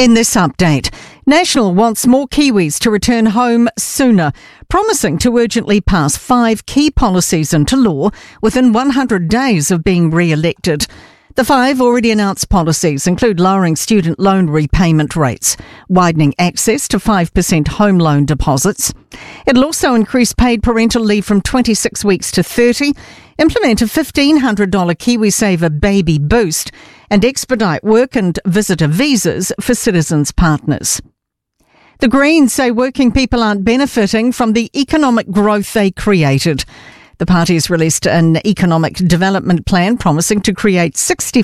In this update, National wants more Kiwis to return home sooner, promising to urgently pass 5 key policies into law within 100 days of being re-elected. The 5 already announced policies include lowering student loan repayment rates, widening access to 5% home loan deposits. It'll also increase paid parental leave from 26 weeks to 30, implement a $1,500 KiwiSaver baby boost, and expedite work and visitor visas for citizens' partners. The Greens say working people aren't benefiting from the economic growth they created. The party has released an economic development plan promising to create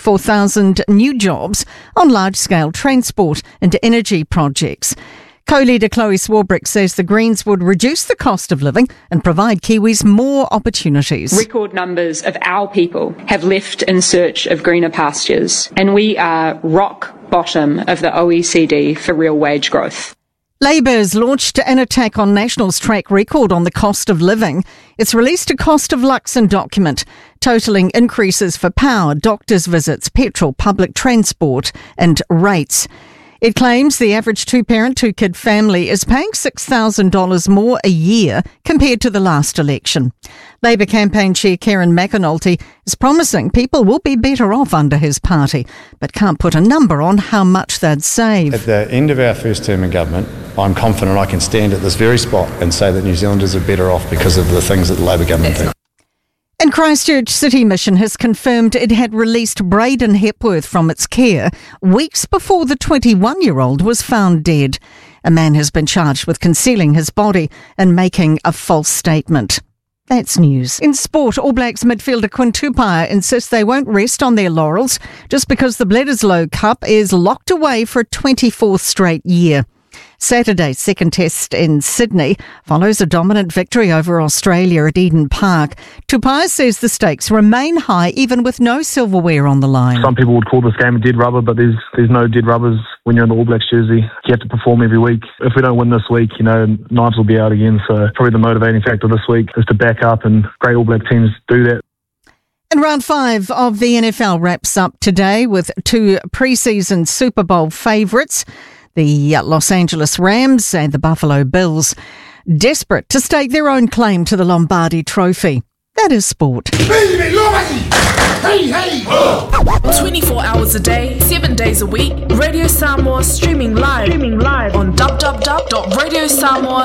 64,000 new jobs on large-scale transport and energy projects. Co-leader Chloe Swarbrick says the Greens would reduce the cost of living and provide Kiwis more opportunities. Record numbers of our people have left in search of greener pastures, and we are rock bottom of the OECD for real wage growth. Labour's launched an attack on National's track record on the cost of living. It's released a cost of Luxon document, totalling increases for power, doctors' visits, petrol, public transport and rates. It claims the average 2-parent, 2-kid family is paying $6,000 more a year compared to the last election. Labour campaign chair Karen McAnulty is promising people will be better off under his party, but can't put a number on how much they'd save. At the end of our first term in government, I'm confident I can stand at this very spot and say that New Zealanders are better off because of the things that the Labour government did. And Christchurch City Mission has confirmed it had released Braden Hepworth from its care weeks before the 21-year-old was found dead. A man has been charged with concealing his body and making a false statement. That's news. In sport, All Blacks midfielder Quinn Tupaea insists they won't rest on their laurels just because the Bledisloe Cup is locked away for a 24th straight year. Saturday's second test in Sydney follows a dominant victory over Australia at Eden Park. Tupaea says the stakes remain high even with no silverware on the line. Some people would call this game a dead rubber, but there's no dead rubbers when you're in the All Blacks jersey. You have to perform every week. If we don't win this week, knives will be out again. So probably the motivating factor this week is to back up, and great All Black teams do that. And round 5 of the NFL wraps up today with 2 pre-season Super Bowl favourites. The Los Angeles Rams and the Buffalo Bills, desperate to stake their own claim to the Lombardi Trophy. That is sport. 24 hours a day, 7 days a week. Radio Samoa streaming live on www.radiosamoa.nz.